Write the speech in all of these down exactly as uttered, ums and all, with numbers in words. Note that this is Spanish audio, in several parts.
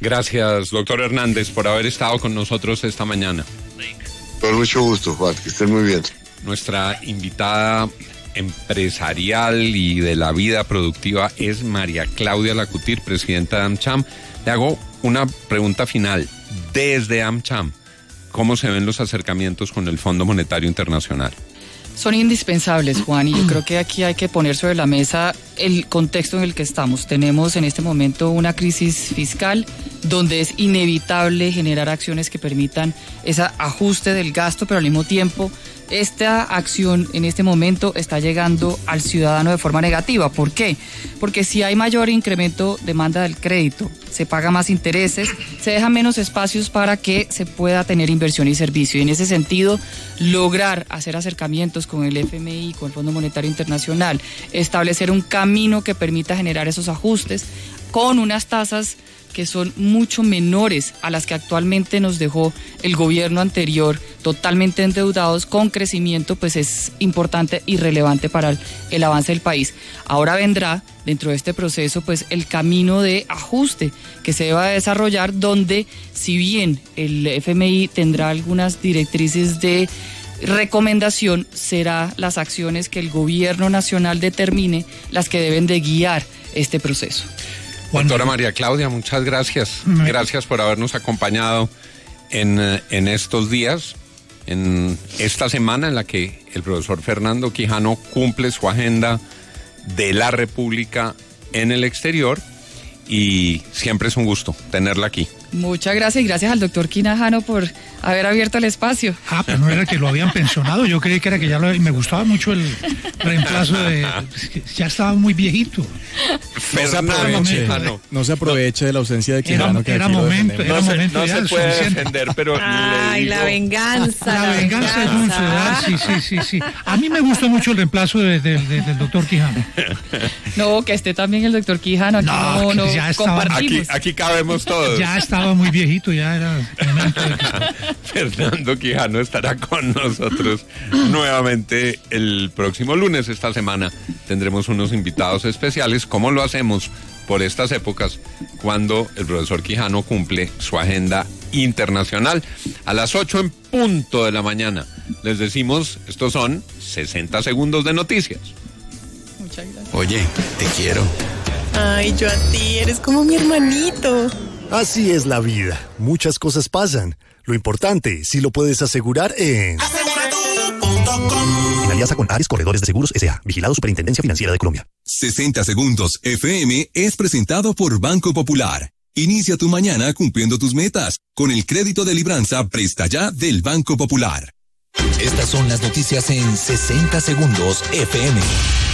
Gracias, doctor Hernández, por haber estado con nosotros esta mañana. Con mucho gusto, Juan, que estén muy bien. Nuestra invitada empresarial y de la vida productiva es María Claudia Lacutir, presidenta de AmCham. Le hago una pregunta final. Desde AmCham, ¿cómo se ven los acercamientos con el Fondo Monetario Internacional? Son indispensables, Juan, y yo creo que aquí hay que poner sobre la mesa el contexto en el que estamos. Tenemos en este momento una crisis fiscal donde es inevitable generar acciones que permitan ese ajuste del gasto, pero al mismo tiempo esta acción en este momento está llegando al ciudadano de forma negativa. ¿Por qué? Porque si hay mayor incremento de demanda del crédito, se paga más intereses, se dejan menos espacios para que se pueda tener inversión y servicio. Y en ese sentido, lograr hacer acercamientos con el F M I, con el Fondo Monetario Internacional, establecer un camino que permita generar esos ajustes con unas tasas que son mucho menores a las que actualmente nos dejó el gobierno anterior, totalmente endeudados, con crecimiento, pues es importante y relevante para el, el avance del país. Ahora vendrá, dentro de este proceso, pues el camino de ajuste que se va a desarrollar, donde si bien el F M I tendrá algunas directrices de recomendación, será las acciones que el gobierno nacional determine las que deben de guiar este proceso. Doctora María Claudia, muchas gracias. Gracias por habernos acompañado en, en estos días, en esta semana en la que el profesor Fernando Quijano cumple su agenda de la República en el exterior, y siempre es un gusto tenerla aquí. Muchas gracias, y gracias al doctor Quijano por haber abierto el espacio. Ah, pero no era que lo habían pensionado, yo creí que era que ya lo... Me gustaba mucho el reemplazo de... Ya estaba muy viejito. No se aproveche, no, no se aproveche de la ausencia de Quijano. Era, era momento, era no se, momento no ya se puede suficiente. defender, pero Ay, le digo... la venganza. La, la venganza, venganza es un sedal, sí, sí, sí, sí. A mí me gustó mucho el reemplazo de, de, de, del doctor Quijano. No, que esté también el doctor Quijano, aquí no, No, no ya estaba- compartimos. Aquí, aquí cabemos todos. Ya estaba muy viejito, ya era momento de que... Fernando Quijano estará con nosotros nuevamente el próximo lunes. Esta semana tendremos unos invitados especiales, como lo hacemos por estas épocas, cuando el profesor Quijano cumple su agenda internacional. A las ocho en punto de la mañana les decimos, estos son sesenta segundos de noticias. Muchas gracias. Oye, te quiero. Ay, yo a ti, eres como mi hermanito. Así es la vida. Muchas cosas pasan. Lo importante, si lo puedes asegurar en... aseguratu punto com. En alianza con Ares Corredores de Seguros S A. Vigilado Superintendencia Financiera de Colombia. sesenta segundos F M es presentado por Banco Popular. Inicia tu mañana cumpliendo tus metas con el crédito de libranza Presta Ya del Banco Popular. Estas son las noticias en sesenta segundos F M.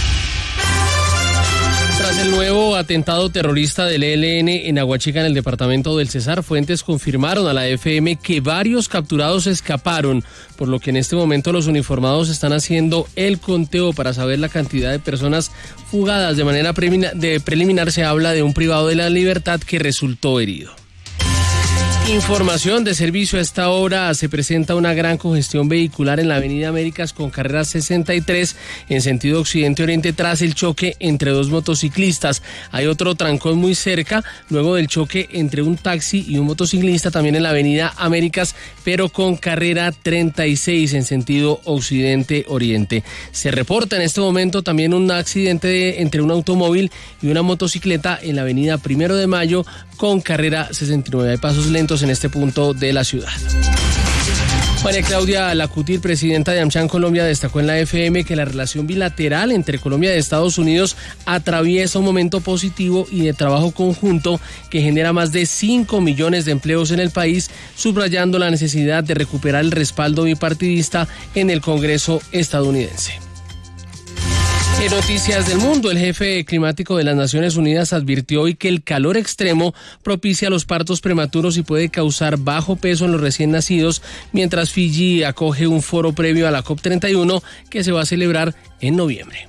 Tras el nuevo atentado terrorista del E L N en Aguachica, en el departamento del Cesar, fuentes confirmaron a la F M que varios capturados escaparon, por lo que en este momento los uniformados están haciendo el conteo para saber la cantidad de personas fugadas. De manera preliminar, de preliminar se habla de un privado de la libertad que resultó herido. Información de servicio. A esta hora se presenta una gran congestión vehicular en la avenida Américas con carrera sesenta y tres en sentido occidente-oriente tras el choque entre dos motociclistas. Hay otro trancón muy cerca luego del choque entre un taxi y un motociclista también en la avenida Américas, pero con carrera treinta y seis en sentido occidente-oriente. Se reporta en este momento también un accidente de, entre un automóvil y una motocicleta en la avenida Primero de Mayo con carrera sesenta y nueve. Hay pasos lentos en este punto de la ciudad. María Claudia Lacutir, presidenta de AmCham Colombia, destacó en la F M que la relación bilateral entre Colombia y Estados Unidos atraviesa un momento positivo y de trabajo conjunto que genera más de cinco millones de empleos en el país, subrayando la necesidad de recuperar el respaldo bipartidista en el Congreso estadounidense. En noticias del mundo, el jefe climático de las Naciones Unidas advirtió hoy que el calor extremo propicia los partos prematuros y puede causar bajo peso en los recién nacidos, mientras Fiji acoge un foro previo a la COP treinta y uno que se va a celebrar en noviembre.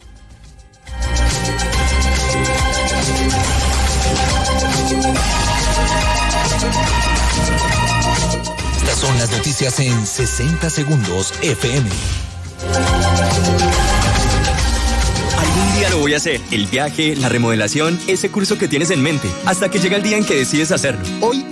Estas son las noticias en sesenta segundos F M. Algún día lo voy a hacer. El viaje, la remodelación, ese curso que tienes en mente, hasta que llega el día en que decides hacerlo. Hoy